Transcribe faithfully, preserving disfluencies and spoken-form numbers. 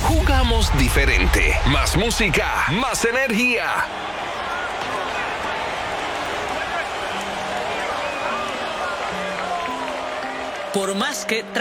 Jugamos diferente. Más música, más energía. Por más que tra